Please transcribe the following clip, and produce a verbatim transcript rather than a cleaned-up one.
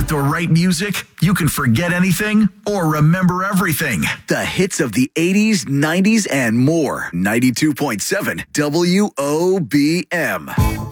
With the right music, you can forget anything or remember everything. The hits of the eighties, nineties, and more. ninety-two point seven W O B M.